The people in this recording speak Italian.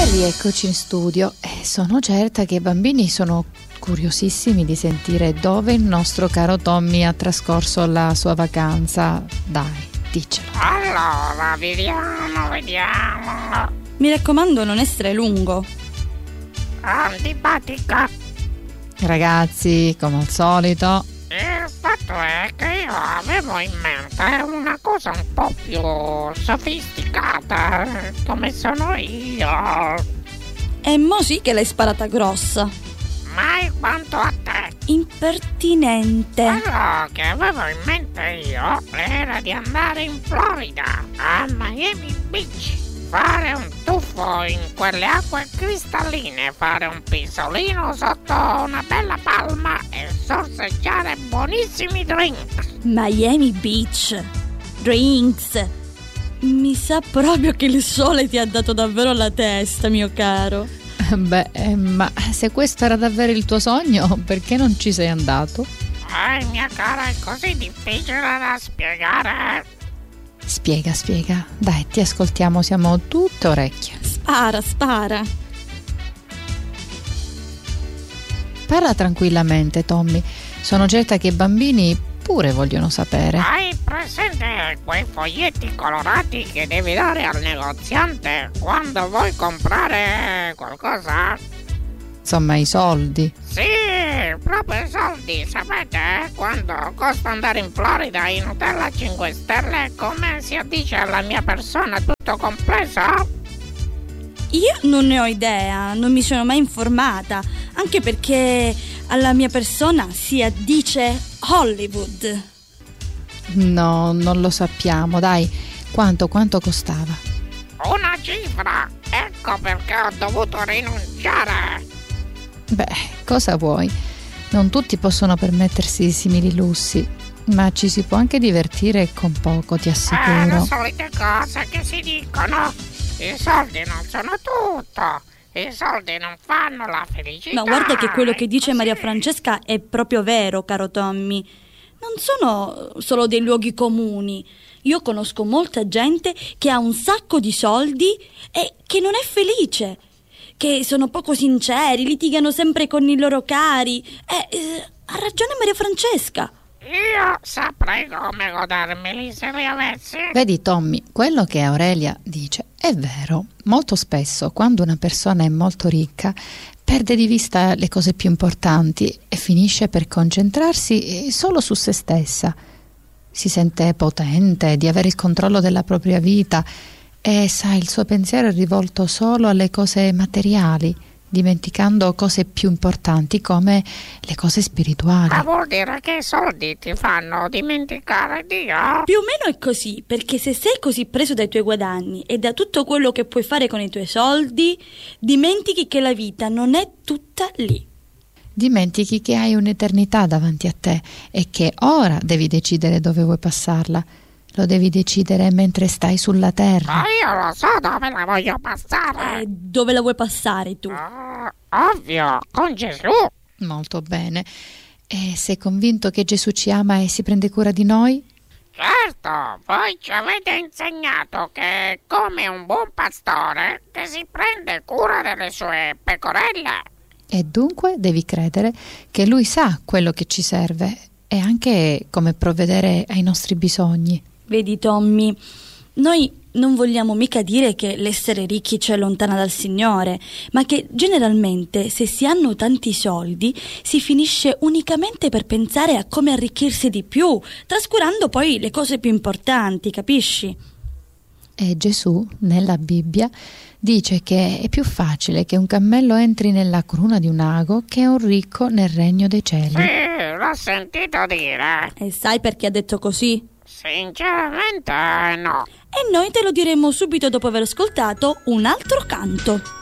E rieccoci in studio. Sono certa che i bambini sono curiosissimi di sentire dove il nostro caro Tommy ha trascorso la sua vacanza. Dai, dicelo. Allora, vediamo. Mi raccomando, non essere lungo. Antipatica. Ragazzi, come al solito. Il fatto è che io avevo in mente una cosa un po' più sofisticata, come sono io. E mo sì che l'hai sparata grossa. Mai quanto a te. Impertinente. Quello che avevo in mente io era di andare in Florida, a Miami Beach, fare un tuffo in quelle acque cristalline, fare un pisolino sotto una bella palma e sorseggiare buonissimi drink. Miami Beach. Drinks. Mi sa proprio che il sole ti ha dato davvero la testa, mio caro. Beh, ma se questo era davvero il tuo sogno, perché non ci sei andato? Mia cara, è così difficile da spiegare. Spiega. Dai, ti ascoltiamo, siamo tutte orecchie. Spara. Parla tranquillamente, Tommy. Sono certa che i bambini pure vogliono sapere. Hai presente quei foglietti colorati che devi dare al negoziante quando vuoi comprare qualcosa? Insomma, i soldi. Sì, proprio i soldi, sapete? Quando costa andare in Florida in hotel a 5 stelle, come si addice alla mia persona tutto compreso? Io non ne ho idea, non mi sono mai informata, anche perché alla mia persona si addice Hollywood. No, non lo sappiamo, dai. Quanto costava? Una cifra, ecco perché ho dovuto rinunciare. Beh, cosa vuoi? Non tutti possono permettersi simili lussi, ma ci si può anche divertire con poco, ti assicuro. Le solite cose che si dicono. I soldi non sono tutto. I soldi non fanno la felicità. Ma guarda che quello che dice Maria Francesca è proprio vero, caro Tommy. Non sono solo dei luoghi comuni. Io conosco molta gente che ha un sacco di soldi e che non è felice, che sono poco sinceri, litigano sempre con i loro cari. Ha ragione Maria Francesca. Io saprei come godermeli se li avessi. Vedi, Tommy, quello che Aurelia dice è vero. Molto spesso, quando una persona è molto ricca, perde di vista le cose più importanti e finisce per concentrarsi solo su se stessa. Si sente potente di avere il controllo della propria vita e, sai, il suo pensiero è rivolto solo alle cose materiali, dimenticando cose più importanti come le cose spirituali. Ma vuol dire che i soldi ti fanno dimenticare Dio? Più o meno è così, perché se sei così preso dai tuoi guadagni e da tutto quello che puoi fare con i tuoi soldi, dimentichi che la vita non è tutta lì. Dimentichi che hai un'eternità davanti a te e che ora devi decidere dove vuoi passarla. Lo devi decidere mentre stai sulla terra. Ma io lo so dove la voglio passare. Dove la vuoi passare tu? Ovvio, con Gesù. Molto bene. E sei convinto che Gesù ci ama e si prende cura di noi? Certo, voi ci avete insegnato che è come un buon pastore che si prende cura delle sue pecorelle. E dunque devi credere che Lui sa quello che ci serve e anche come provvedere ai nostri bisogni. Vedi, Tommy, noi non vogliamo mica dire che l'essere ricchi ci allontana dal Signore, ma che generalmente se si hanno tanti soldi si finisce unicamente per pensare a come arricchirsi di più, trascurando poi le cose più importanti, capisci? E Gesù, nella Bibbia, dice che è più facile che un cammello entri nella cruna di un ago che un ricco nel regno dei cieli. Sì, l'ho sentito dire. E sai perché ha detto così? Sinceramente no. E noi te lo diremo subito dopo aver ascoltato un altro canto.